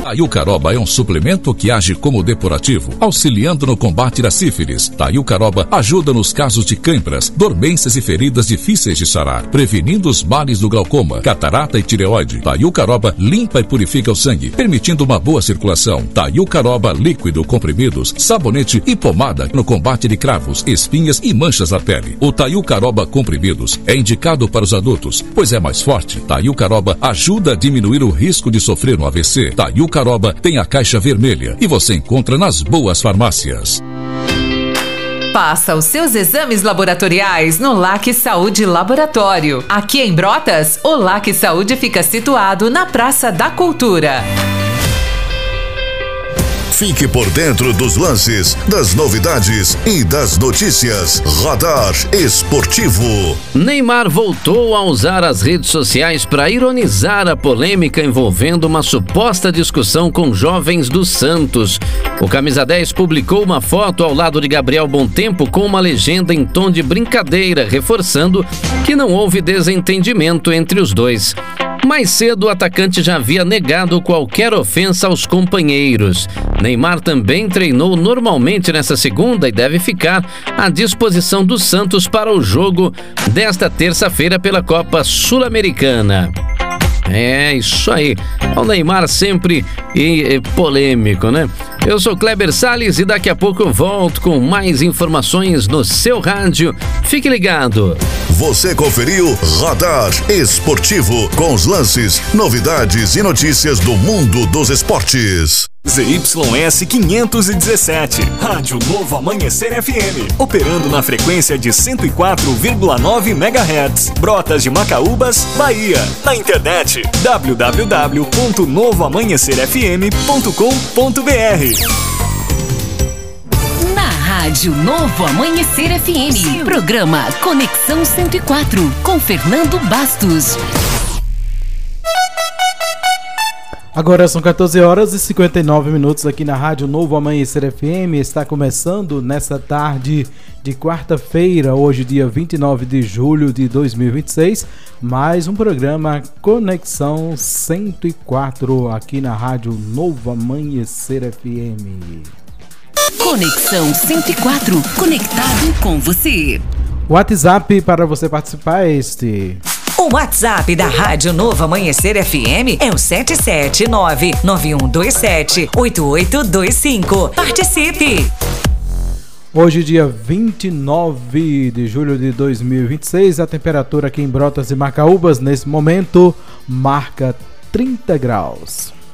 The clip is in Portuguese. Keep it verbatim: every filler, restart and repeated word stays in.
Taiucaroba é um suplemento que age como depurativo, auxiliando no combate da sífilis. Taiucaroba ajuda nos casos de câimbras, dormências e feridas difíceis de sarar, prevenindo os males do glaucoma, catarata e tireoide. Taiucaroba limpa e purifica o sangue, permitindo uma boa circulação. Taiucaroba líquido, comprimidos, sabonete e pomada no combate de cravos, espinhas e manchas na pele. O Taiucaroba comprimidos é indicado para os adultos, pois é mais forte. Taiucaroba ajuda a diminuir o risco de sofrer um A V C. Taiucaroba tem a caixa vermelha e você encontra nas boas farmácias. Faça os seus exames laboratoriais no LAC Saúde Laboratório. Aqui em Brotas, o LAC Saúde fica situado na Praça da Cultura. Fique por dentro dos lances, das novidades e das notícias. Radar Esportivo. Neymar voltou a usar as redes sociais para ironizar a polêmica envolvendo uma suposta discussão com jovens do Santos. O camisa dez publicou uma foto ao lado de Gabriel Bontempo com uma legenda em tom de brincadeira, reforçando que não houve desentendimento entre os dois. Mais cedo, o atacante já havia negado qualquer ofensa aos companheiros. Neymar também treinou normalmente nesta segunda e deve ficar à disposição do Santos para o jogo desta terça-feira pela Copa Sul-Americana. É, isso aí. O Neymar sempre e, e, polêmico, né? Eu sou Kleber Salles e daqui a pouco eu volto com mais informações no seu rádio. Fique ligado. Você conferiu Radar Esportivo com os lances, novidades e notícias do mundo dos esportes. Z Y S quinhentos e dezessete, Rádio Novo Amanhecer F M, operando na frequência de cento e quatro vírgula nove megahertz, Brotas de Macaúbas, Bahia. Na internet, w w w ponto novo amanhecer f m ponto com ponto b r. Na Rádio Novo Amanhecer F M, programa Conexão cento e quatro, com Fernando Bastos. Agora são quatorze horas e cinquenta e nove minutos aqui na Rádio Novo Amanhecer F M. Está começando nesta tarde de quarta-feira, hoje dia vinte e nove de julho de dois mil e vinte e seis, mais um programa Conexão cento e quatro aqui na Rádio Novo Amanhecer F M. Conexão cento e quatro, conectado com você. O WhatsApp para você participar é este... O WhatsApp da Rádio Novo Amanhecer F M é o sete sete nove nove um dois sete oito oito dois cinco. Participe! Hoje, dia vinte e nove de julho de dois mil e vinte e seis, a temperatura aqui em Brotas e Macaúbas, nesse momento, marca trinta graus.